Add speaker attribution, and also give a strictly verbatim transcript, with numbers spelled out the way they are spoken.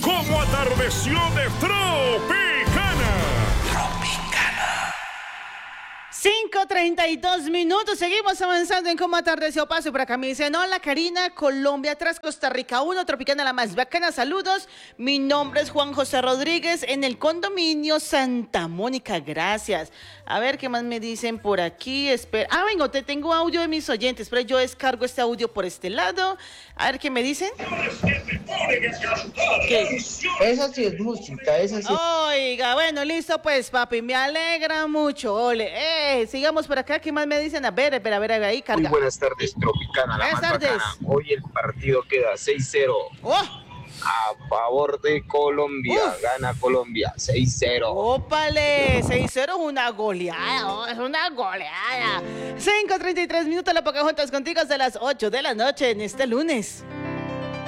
Speaker 1: como atardeció de Tropicana.
Speaker 2: cinco treinta y dos minutos, seguimos avanzando en cómo atardeció. Paso por acá, me dicen, hola Karina, Colombia tras Costa Rica uno, Tropicana la más bacana, saludos, mi nombre es Juan José Rodríguez, en el condominio Santa Mónica, gracias. A ver, ¿qué más me dicen por aquí? Espera, ah, vengo, te tengo audio de mis oyentes, pero yo descargo este audio por este lado, a ver, ¿qué me dicen?
Speaker 3: ¿Qué? Esa sí es música, esa sí.
Speaker 2: Oiga, bueno, listo pues, papi, me alegra mucho, ole, eh, sigamos por acá, ¿qué más me dicen? A ver, espera, a ver, ahí, carga.
Speaker 4: Muy buenas tardes, Tropicana, la
Speaker 2: Buenas
Speaker 4: más
Speaker 2: tardes.
Speaker 4: bacana. Hoy el partido queda seis cero
Speaker 2: ¡Oh!
Speaker 4: a favor de Colombia.
Speaker 2: Uf.
Speaker 4: Gana Colombia seis cero.
Speaker 2: ¡Ópale! seis cero es una goleada, oh, es una goleada. cinco treinta y tres minutos, la Pocahontas contigo hasta las ocho de la noche en este lunes.